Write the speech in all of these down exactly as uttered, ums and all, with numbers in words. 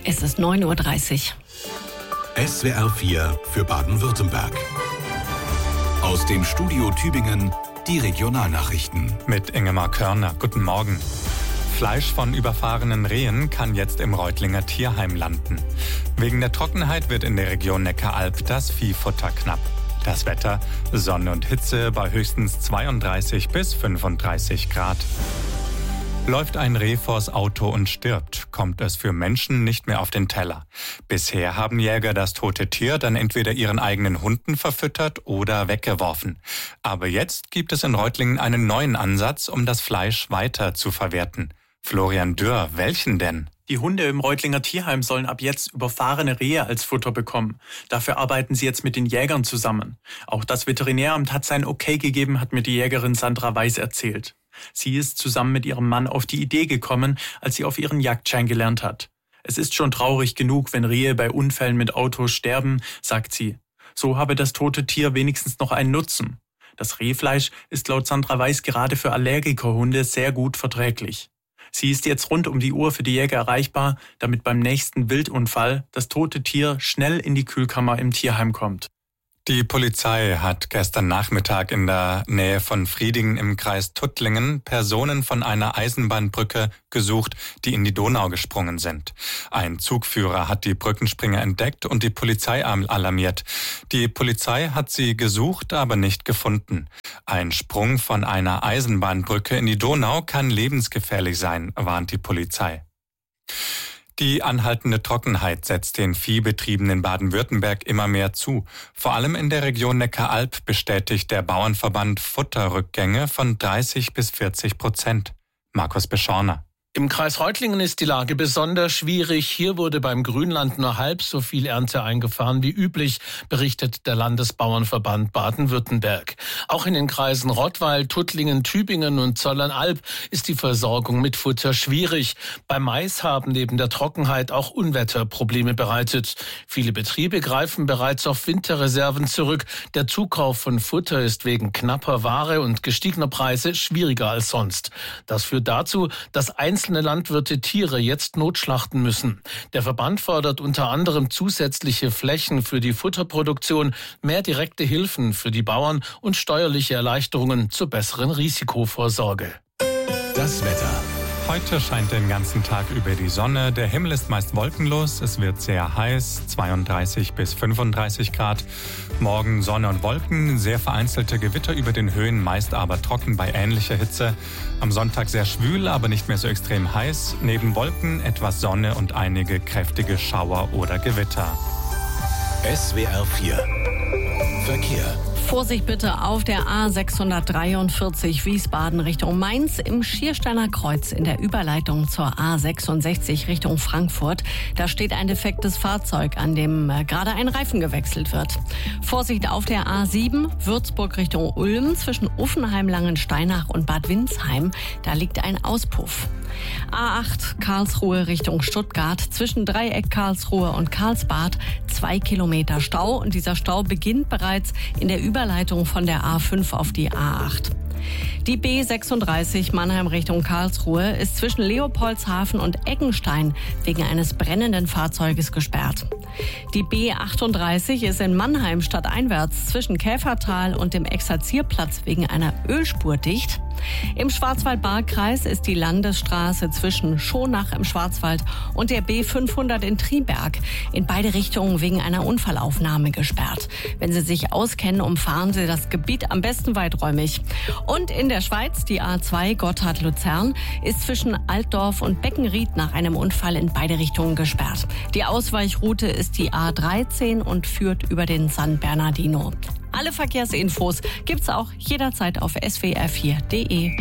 Es ist neun Uhr dreißig. S W R vier für Baden-Württemberg. Aus dem Studio Tübingen die Regionalnachrichten. Mit Ingemar Körner. Guten Morgen. Fleisch von überfahrenen Rehen kann jetzt im Reutlinger Tierheim landen. Wegen der Trockenheit wird in der Region Neckaralb das Viehfutter knapp. Das Wetter: Sonne und Hitze bei höchstens zweiunddreißig bis fünfunddreißig Grad. Läuft ein Reh vors Auto und stirbt, kommt es für Menschen nicht mehr auf den Teller. Bisher haben Jäger das tote Tier dann entweder ihren eigenen Hunden verfüttert oder weggeworfen. Aber jetzt gibt es in Reutlingen einen neuen Ansatz, um das Fleisch weiter zu verwerten. Florian Dürr, welchen denn? Die Hunde im Reutlinger Tierheim sollen ab jetzt überfahrene Rehe als Futter bekommen. Dafür arbeiten sie jetzt mit den Jägern zusammen. Auch das Veterinäramt hat sein Okay gegeben, hat mir die Jägerin Sandra Weiß erzählt. Sie ist zusammen mit ihrem Mann auf die Idee gekommen, als sie auf ihren Jagdschein gelernt hat. Es ist schon traurig genug, wenn Rehe bei Unfällen mit Autos sterben, sagt sie. So habe das tote Tier wenigstens noch einen Nutzen. Das Rehfleisch ist laut Sandra Weiß gerade für Allergikerhunde sehr gut verträglich. Sie ist jetzt rund um die Uhr für die Jäger erreichbar, damit beim nächsten Wildunfall das tote Tier schnell in die Kühlkammer im Tierheim kommt. Die Polizei hat gestern Nachmittag in der Nähe von Friedingen im Kreis Tuttlingen Personen von einer Eisenbahnbrücke gesucht, die in die Donau gesprungen sind. Ein Zugführer hat die Brückenspringer entdeckt und die Polizei alarmiert. Die Polizei hat sie gesucht, aber nicht gefunden. Ein Sprung von einer Eisenbahnbrücke in die Donau kann lebensgefährlich sein, warnt die Polizei. Die anhaltende Trockenheit setzt den Viehbetrieben in Baden-Württemberg immer mehr zu. Vor allem in der Region Neckaralb bestätigt der Bauernverband Futterrückgänge von dreißig bis vierzig Prozent. Markus Beschorner. Im Kreis Reutlingen ist die Lage besonders schwierig. Hier wurde beim Grünland nur halb so viel Ernte eingefahren wie üblich, berichtet der Landesbauernverband Baden-Württemberg. Auch in den Kreisen Rottweil, Tuttlingen, Tübingen und Zollernalb ist die Versorgung mit Futter schwierig. Beim Mais haben neben der Trockenheit auch Unwetter Probleme bereitet. Viele Betriebe greifen bereits auf Winterreserven zurück. Der Zukauf von Futter ist wegen knapper Ware und gestiegener Preise schwieriger als sonst. Das führt dazu, dass einzelne Landwirte Tiere jetzt notschlachten müssen. Der Verband fordert unter anderem zusätzliche Flächen für die Futterproduktion, mehr direkte Hilfen für die Bauern und steuerliche Erleichterungen zur besseren Risikovorsorge. Das Wetter. Heute scheint den ganzen Tag über die Sonne. Der Himmel ist meist wolkenlos. Es wird sehr heiß, zweiunddreißig bis fünfunddreißig Grad. Morgen Sonne und Wolken, sehr vereinzelte Gewitter über den Höhen, meist aber trocken bei ähnlicher Hitze. Am Sonntag sehr schwül, aber nicht mehr so extrem heiß. Neben Wolken etwas Sonne und einige kräftige Schauer oder Gewitter. S W R vier Verkehr. Vorsicht bitte auf der A sechshundertdreiundvierzig Wiesbaden Richtung Mainz im Schiersteiner Kreuz in der Überleitung zur A sechsundsechzig Richtung Frankfurt. Da steht ein defektes Fahrzeug, an dem äh, gerade ein Reifen gewechselt wird. Vorsicht auf der A sieben Würzburg Richtung Ulm zwischen Uffenheim, Langensteinach und Bad Windsheim. Da liegt ein Auspuff. A acht Karlsruhe Richtung Stuttgart zwischen Dreieck Karlsruhe und Karlsbad zwei Kilometer Stau und dieser Stau beginnt bereits in der Überleitung von der A fünf auf die A acht. Die B sechsunddreißig Mannheim Richtung Karlsruhe ist zwischen Leopoldshafen und Eckenstein wegen eines brennenden Fahrzeuges gesperrt. Die B achtunddreißig ist in Mannheim stadteinwärts zwischen Käfertal und dem Exerzierplatz wegen einer Ölspur dicht. Im Schwarzwald-Baar-Kreis ist die Landesstraße zwischen Schonach im Schwarzwald und der B fünfhundert in Triberg in beide Richtungen wegen einer Unfallaufnahme gesperrt. Wenn Sie sich auskennen, umfahren Sie das Gebiet am besten weiträumig. Und in der Schweiz, die A zwei Gotthard-Luzern, ist zwischen Altdorf und Beckenried nach einem Unfall in beide Richtungen gesperrt. Die Ausweichroute ist die A dreizehn und führt über den San Bernardino. Alle Verkehrsinfos gibt's auch jederzeit auf S W R vier punkt de.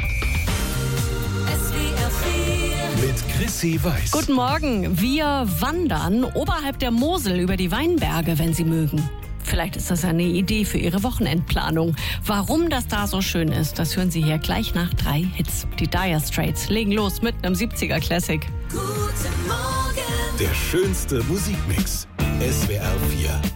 Mit Chrissy Weiß. Guten Morgen. Wir wandern oberhalb der Mosel über die Weinberge, wenn Sie mögen. Vielleicht ist das eine Idee für Ihre Wochenendplanung. Warum das da so schön ist, das hören Sie hier gleich nach drei Hits. Die Dire Straits legen los mit einem siebziger Classic. Guten Morgen. Der schönste Musikmix. S W R vier.